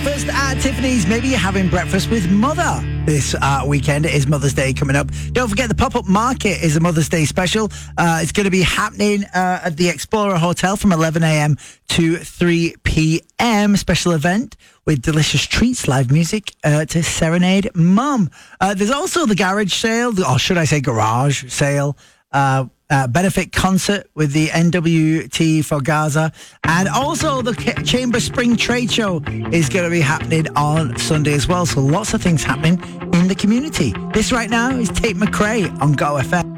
breakfast at Tiffany's. Maybe you're having breakfast with mother this weekend. It is Mother's Day coming up. Don't forget the pop-up market is a Mother's Day special. It's going to be happening at the Explorer Hotel from 11 a.m. to 3 p.m. Special event with delicious treats, live music to serenade mum. There's also the garage sale, or should I say garage sale, benefit concert with the NWT for Gaza, and also the Chamber Spring Trade Show is going to be happening on Sunday as well. So lots of things happening in the community. This right now is Tate McRae on Go FM.